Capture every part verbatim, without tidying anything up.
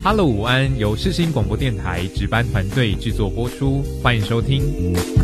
Hello， 午安，由世新广播电台值班团队制作播出，欢迎收听。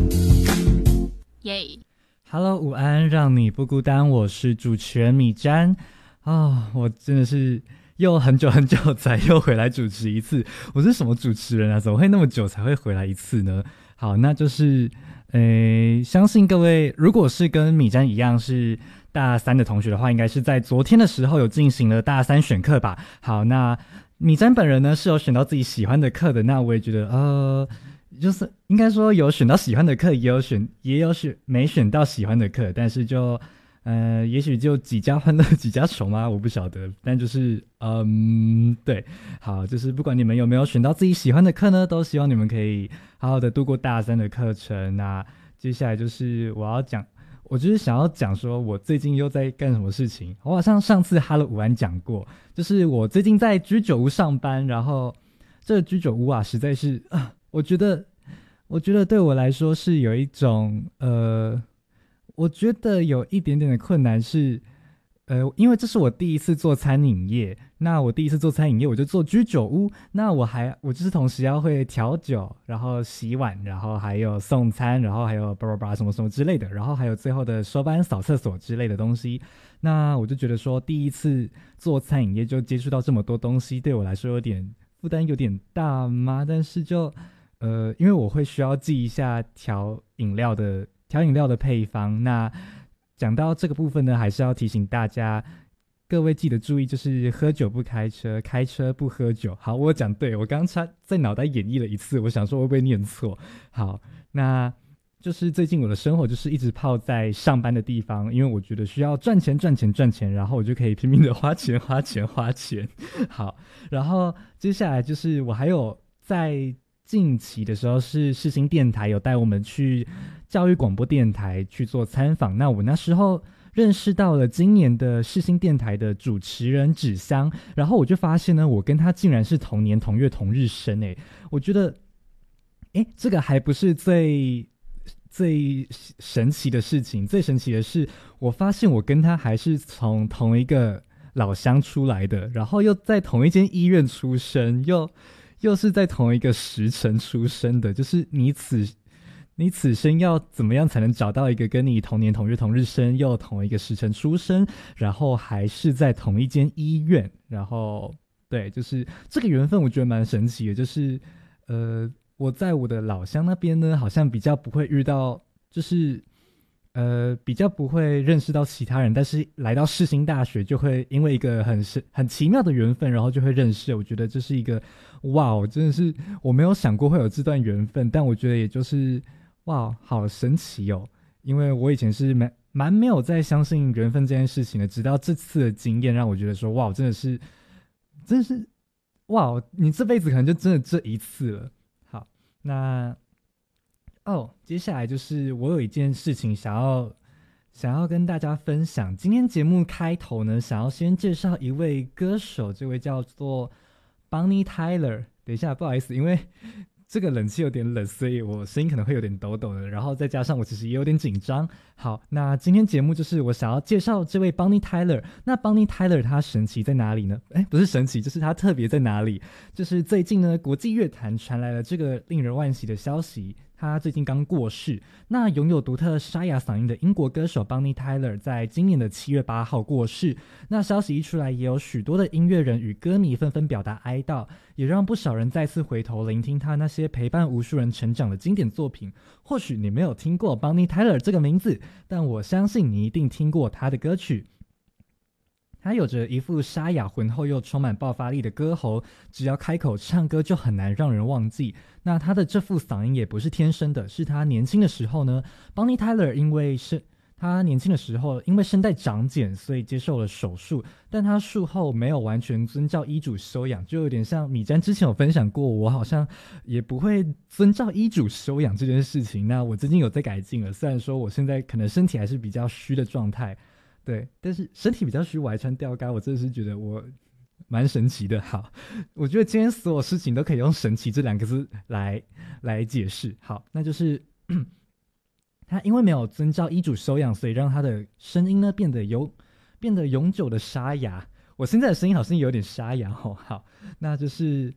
耶、 yeah. Hello， 午安，让你不孤单，我是主持人米詹啊、哦，我真的是又很久很久才又回来主持一次，我是什么主持人啊？怎么会那么久才会回来一次呢？好，那就是诶，相信各位如果是跟米詹一样是大三的同学的话，应该是在昨天的时候有进行了大三选课吧。好，那米詹本人呢是有选到自己喜欢的课的，那我也觉得呃就是应该说有选到喜欢的课，也有选也有选没选到喜欢的课，但是就呃也许就几家欢乐几家愁吗？我不晓得，但就是嗯对，好，就是不管你们有没有选到自己喜欢的课呢，都希望你们可以好好的度过大三的课程。那接下来就是我要讲。我就是想要讲说我最近又在干什么事情。我好像上次哈喽午安讲过，就是我最近在居酒屋上班，然后这个居酒屋啊实在是啊，我觉得我觉得对我来说是有一种呃我觉得有一点点的困难是呃，因为这是我第一次做餐饮业，那我第一次做餐饮业我就做居酒屋，那我还我就是同时要会调酒，然后洗碗，然后还有送餐，然后还有叭叭叭什么什么之类的，然后还有最后的收班扫厕所之类的东西。那我就觉得说第一次做餐饮业就接触到这么多东西，对我来说有点负担有点大嘛，但是就呃，因为我会需要记一下调饮料的调饮料的配方，那讲到这个部分呢，还是要提醒大家，各位记得注意，就是喝酒不开车，开车不喝酒。好，我讲对，我刚才在脑袋演绎了一次，我想说会不会念错。好，那就是最近我的生活就是一直泡在上班的地方，因为我觉得需要赚钱赚钱赚钱，然后我就可以拼命的花钱花钱花钱。好，然后接下来就是我还有在近期的时候是世新电台有带我们去教育广播电台去做参访，那我那时候认识到了今年的世新电台的主持人芷香，然后我就发现呢，我跟他竟然是同年同月同日生。诶，我觉得诶这个还不是最最神奇的事情，最神奇的是我发现我跟他还是从同一个老乡出来的，然后又在同一间医院出生，又又是在同一个时辰出生的，就是你此你此生要怎么样才能找到一个跟你同年同月同日生又同一个时辰出生，然后还是在同一间医院，然后对，就是这个缘分我觉得蛮神奇的，就是呃我在我的老乡那边呢好像比较不会遇到，就是呃，比较不会认识到其他人，但是来到世新大学就会因为一个很很奇妙的缘分，然后就会认识。我觉得这是一个哇，真的是我没有想过会有这段缘分，但我觉得也就是哇，好神奇哦！因为我以前是蛮蛮没有在相信缘分这件事情的，直到这次的经验让我觉得说哇，真的是真的是哇，你这辈子可能就真的这一次了。好，那。哦，接下来就是我有一件事情想要想要跟大家分享。今天节目开头呢，想要先介绍一位歌手，这位叫做 Bonnie Tyler。等一下，不好意思，因为这个冷气有点冷，所以我声音可能会有点抖抖的，然后再加上我其实也有点紧张。好，那今天节目就是我想要介绍这位 Bonnie Tyler。那 Bonnie Tyler 他神奇在哪里呢？哎，不是神奇，就是他特别在哪里？就是最近呢，国际乐坛传来了这个令人惋惜的消息。他最近刚过世，那拥有独特沙哑嗓音的英国歌手 Bonnie Tyler 在今年的七月八号过世。那消息一出来，也有许多的音乐人与歌迷纷纷表达哀悼，也让不少人再次回头聆听他那些陪伴无数人成长的经典作品。或许你没有听过 Bonnie Tyler 这个名字，但我相信你一定听过他的歌曲。他有着一副沙哑浑厚又充满爆发力的歌喉，只要开口唱歌就很难让人忘记。那他的这副嗓音也不是天生的，是他年轻的时候呢 Bonnie Tyler 因为是他年轻的时候因为声带长茧，所以接受了手术，但他术后没有完全遵照医嘱休养，就有点像米詹之前有分享过，我好像也不会遵照医嘱休养这件事情。那我最近有在改进了，虽然说我现在可能身体还是比较虚的状态，对，但是身体比较虚，我还穿吊嘎，我真的是觉得我蛮神奇的。好，我觉得今天所有事情都可以用神奇这两个字来来解释。好，那就是他因为没有遵照医嘱休养，所以让他的声音呢变得有变得永久的沙哑。 我现在的声音好像有点沙哑哦。好，那就是